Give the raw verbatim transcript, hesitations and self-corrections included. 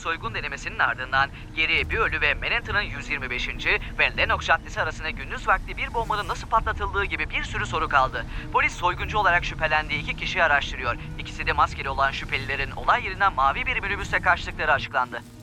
soygun denemesinin ardından geriye bir ölü ve Manhattan'ın yüz yirmi beşinci ve Lenox Caddesi arasında gündüz vakti bir bombanın nasıl patlatıldığı gibi bir sürü soru kaldı. Polis soyguncu olarak şüphelendiği iki kişiyi araştırıyor. İkisi de maskeli olan şüphelilerin olay yerinden mavi bir minibüste kaçtıkları açıklandı.